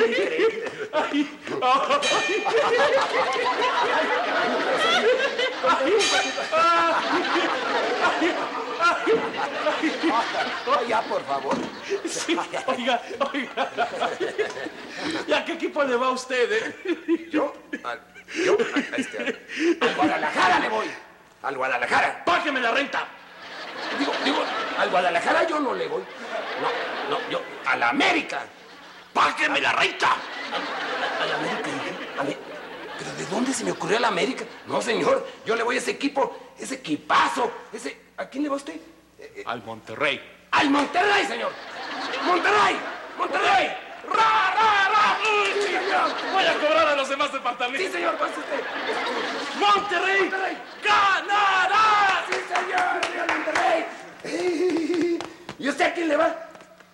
Increíble. Ay, Ya, por favor. sí, oiga. ¿Y a qué equipo le va usted, Yo, al Guadalajara le voy. Al Guadalajara. ¡Págame la renta! Digo, al Guadalajara yo no le voy. No, yo, a la América. ¡Págame la renta! ¿A la América? ¿Pero de dónde se me ocurrió la América? No, señor, yo le voy a ese equipo, ese equipazo, ¿A quién le va usted? Al Monterrey. ¡Al Monterrey, señor! ¡Monterrey! ¡Monterrey! ¡Ra! Sí, señor. Voy a cobrar a los demás departamentos. Sí, señor, pase usted. ¡Monterrey! ¡Monterrey! ¡Ganará! ¡Sí, señor! ¡Viva Monterrey! ¿Y usted a quién le va?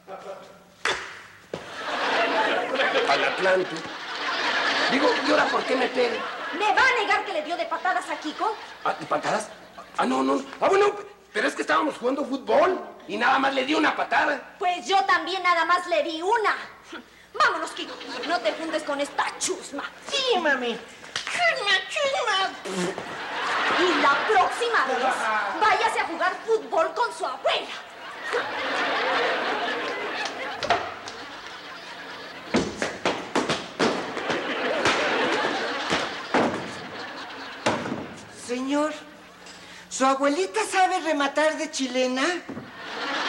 Al Atlante. Digo, ¿y ahora por qué me pega? ¿Me va a negar que le dio de patadas a Kiko? ¿De patadas? No. Bueno, pero es que estábamos jugando fútbol y nada más le di una patada. Pues yo también nada más le di una. Vámonos, Kiko. No te juntes con esta chusma. Sí, mami. Chusma. Y la próxima vez, váyase a jugar fútbol con su abuela. Señor, ¿su abuelita sabe rematar de chilena?